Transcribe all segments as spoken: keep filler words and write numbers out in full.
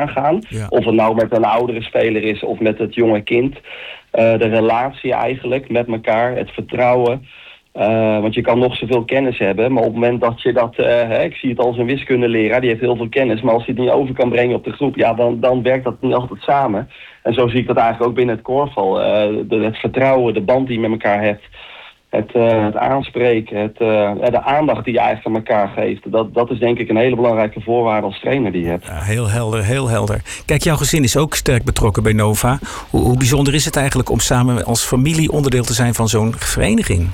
aangaan. Ja. Of het nou met een oudere speler is of met het jonge kind. Uh, de relatie eigenlijk met elkaar, het vertrouwen. Uh, want je kan nog zoveel kennis hebben, maar op het moment dat je dat... Uh, hè, ik zie het als een wiskundeleraar, die heeft heel veel kennis. Maar als hij het niet over kan brengen op de groep, ja, dan, dan werkt dat niet altijd samen. En zo zie ik dat eigenlijk ook binnen het korfbal. Uh, de, het vertrouwen, de band die je met elkaar hebt. Het, uh, het aanspreken, het, uh, de aandacht die je eigenlijk aan elkaar geeft. Dat, dat is denk ik een hele belangrijke voorwaarde als trainer die je hebt. Ja, heel helder, heel helder. Kijk, jouw gezin is ook sterk betrokken bij Nova. Hoe, hoe bijzonder is het eigenlijk om samen als familie onderdeel te zijn van zo'n vereniging?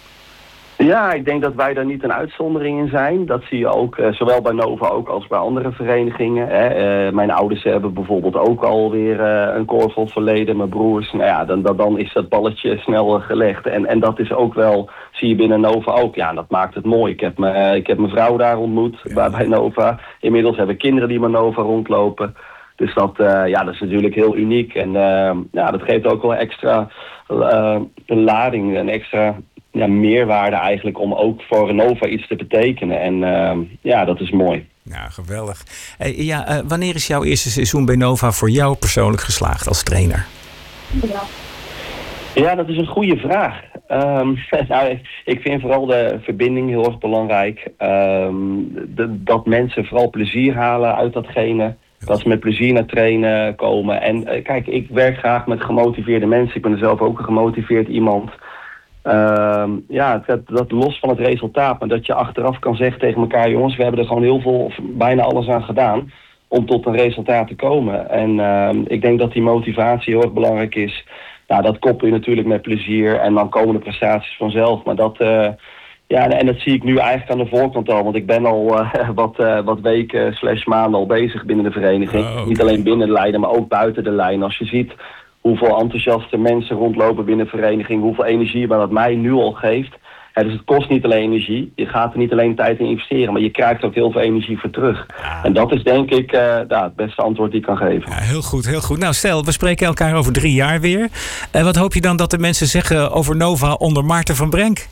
Ja, ik denk dat wij daar niet een uitzondering in zijn. Dat zie je ook, uh, zowel bij Nova ook als bij andere verenigingen. Hè. Uh, mijn ouders hebben bijvoorbeeld ook alweer uh, een korfbalverleden, mijn broers. Nou ja, dan, dan, dan is dat balletje snel uh, gelegd. En, en dat is ook wel, zie je binnen Nova ook. Ja, dat maakt het mooi. Ik heb, me, uh, ik heb mijn vrouw daar ontmoet, ja. bij, bij Nova. Inmiddels hebben we kinderen die met Nova rondlopen. Dus dat, uh, ja, dat is natuurlijk heel uniek. En uh, ja, dat geeft ook wel extra uh, een lading, een extra... Ja, meerwaarde eigenlijk om ook voor Nova iets te betekenen. En uh, ja, dat is mooi. Ja, geweldig. Hey, ja, uh, wanneer is jouw eerste seizoen bij Nova voor jou persoonlijk geslaagd als trainer? Ja, ja dat is een goede vraag. Um, nou, ik vind vooral de verbinding heel erg belangrijk. Um, de, dat mensen vooral plezier halen uit datgene. Dat ze met plezier naar trainen komen. En uh, kijk, ik werk graag met gemotiveerde mensen. Ik ben zelf ook een gemotiveerd iemand. Uh, ja, dat, dat los van het resultaat, maar dat je achteraf kan zeggen tegen elkaar, jongens, we hebben er gewoon heel veel, of bijna alles aan gedaan om tot een resultaat te komen. En uh, ik denk dat die motivatie heel erg belangrijk is. Nou, dat koppel je natuurlijk met plezier en dan komen de prestaties vanzelf. Maar dat, uh, ja, en dat zie ik nu eigenlijk aan de voorkant al, want ik ben al uh, wat, uh, wat weken slash maanden al bezig binnen de vereniging. Oh, okay. Niet alleen binnen de lijnen, maar ook buiten de lijn. Als je ziet hoeveel enthousiaste mensen rondlopen binnen de vereniging, hoeveel energie maar dat mij nu al geeft. Ja, dus het kost niet alleen energie. Je gaat er niet alleen tijd in investeren, maar je krijgt ook heel veel energie voor terug. Ja. En dat is denk ik uh, ja, het beste antwoord die ik kan geven. Ja, heel goed, heel goed. Nou, stel, we spreken elkaar over drie jaar weer. En wat hoop je dan dat de mensen zeggen over Nova onder Maarten van Brenk?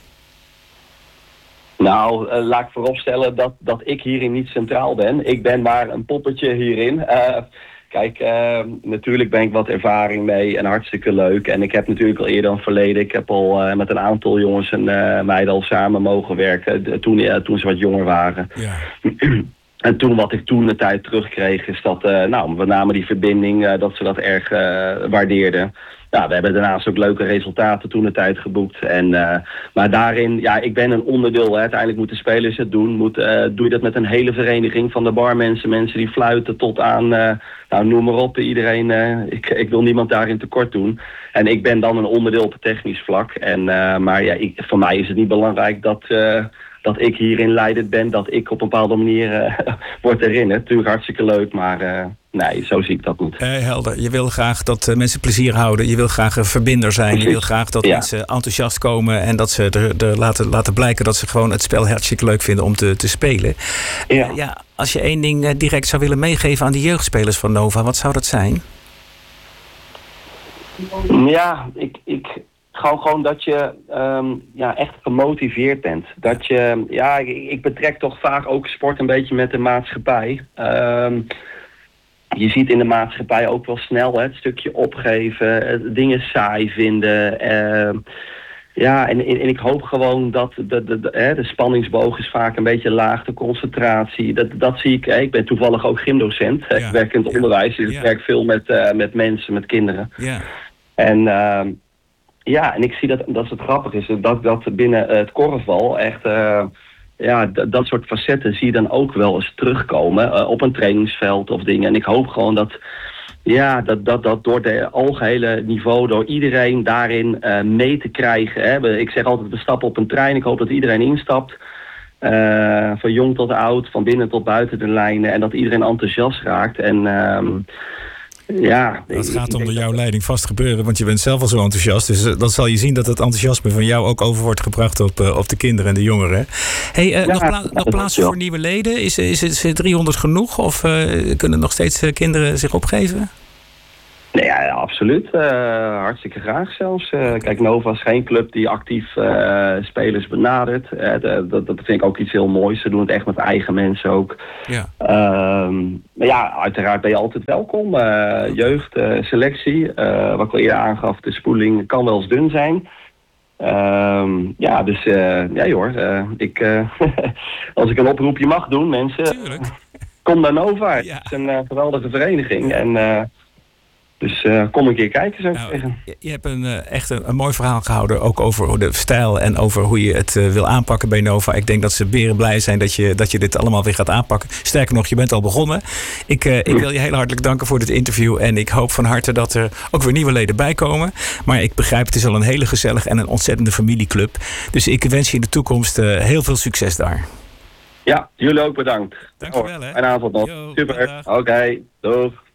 Nou, uh, laat ik vooropstellen dat, dat ik hierin niet centraal ben. Ik ben maar een poppetje hierin. Uh, Kijk, uh, natuurlijk ben ik wat ervaring mee en hartstikke leuk. En ik heb natuurlijk al eerder een verleden. Ik heb al uh, met een aantal jongens en uh, meiden al samen mogen werken. Toen, uh, toen ze wat jonger waren. Ja. En toen wat ik toen de tijd terugkreeg is dat, uh, nou, met name die verbinding, uh, dat ze dat erg uh, waardeerden. Ja, we hebben daarnaast ook leuke resultaten toen de tijd geboekt. En, uh, maar daarin, ja, ik ben een onderdeel. Hè. Uiteindelijk moeten spelers het doen. Moet, uh, doe je dat met een hele vereniging van de barmensen, mensen die fluiten tot aan, uh, nou noem maar op, iedereen. Uh, ik, ik wil niemand daarin tekort doen. En ik ben dan een onderdeel op het technisch vlak. En, uh, maar ja, ik, voor mij is het niet belangrijk dat... Uh, dat ik hierin leidend ben, dat ik op een bepaalde manier uh, word herinnerd. Natuurlijk hartstikke leuk, maar uh, nee, zo zie ik dat niet. Eh, helder. Je wil graag dat uh, mensen plezier houden. Je wil graag een verbinder zijn. Precies. Je wil graag dat ja. mensen enthousiast komen en dat ze er, er laten, laten blijken dat ze gewoon het spel hartstikke leuk vinden om te, te spelen. Ja. Uh, ja, als je één ding uh, direct zou willen meegeven aan de jeugdspelers van Nova, wat zou dat zijn? Ja, ik... ik... Gewoon, gewoon dat je um, ja, echt gemotiveerd bent. Dat je, ja, ik, ik betrek toch vaak ook sport een beetje met de maatschappij. Um, je ziet in de maatschappij ook wel snel hè, het stukje opgeven, dingen saai vinden. Uh, ja, en, en, en ik hoop gewoon dat de, de, de, de, de spanningsboog is vaak een beetje laag, de concentratie. Dat, dat zie ik. Hè. Ik ben toevallig ook gymdocent. Ja. Ik werk in het ja. onderwijs, dus ja. ik werk veel met, uh, met mensen, met kinderen. Ja. En... Uh, Ja, en ik zie dat, dat het grappig is, dat, dat binnen het korfbal echt, uh, ja, d- dat soort facetten zie je dan ook wel eens terugkomen uh, op een trainingsveld of dingen. En ik hoop gewoon dat, ja, dat, dat, dat door het algehele niveau, door iedereen daarin uh, mee te krijgen. Hè. Ik zeg altijd, we stappen op een trein, ik hoop dat iedereen instapt. Uh, van jong tot oud, van binnen tot buiten de lijnen. En dat iedereen enthousiast raakt. En... Uh, Ja, dat gaat onder jouw leiding vast gebeuren, want je bent zelf al zo enthousiast. Dus uh, dan zal je zien dat het enthousiasme van jou ook over wordt gebracht op, uh, op de kinderen en de jongeren. Hey, uh, ja, nog, pla- nog plaatsen voor nieuwe leden? Is, is, is, is driehonderd genoeg of uh, kunnen nog steeds uh, kinderen zich opgeven? Nee, ja, absoluut. Uh, hartstikke graag zelfs. Uh, kijk, Nova is geen club die actief uh, spelers benadert. Uh, dat, dat vind ik ook iets heel moois. Ze doen het echt met eigen mensen ook. Ja. Uh, maar ja, uiteraard ben je altijd welkom. Uh, jeugd, uh, selectie. Uh, wat ik al eerder aangaf, de spoeling kan wel eens dun zijn. Uh, ja, dus uh, ja hoor. Uh, ik, uh, als ik een oproepje mag doen, mensen. Tuurlijk. Kom naar Nova. Ja. Het is een uh, geweldige vereniging. En... Uh, Dus uh, kom een keer kijken, zou ik nou, zeggen. Je, je hebt een, uh, echt een, een mooi verhaal gehouden. Ook over de stijl en over hoe je het uh, wil aanpakken bij Nova. Ik denk dat ze beren blij zijn dat je, dat je dit allemaal weer gaat aanpakken. Sterker nog, je bent al begonnen. Ik, uh, ik wil je heel hartelijk danken voor dit interview. En ik hoop van harte dat er ook weer nieuwe leden bij komen. Maar ik begrijp, het is al een hele gezellige en een ontzettende familieclub. Dus ik wens je in de toekomst uh, heel veel succes daar. Ja, jullie ook bedankt. Dank je wel, hè. Een avond nog. Yo, super. Oké, okay, doeg.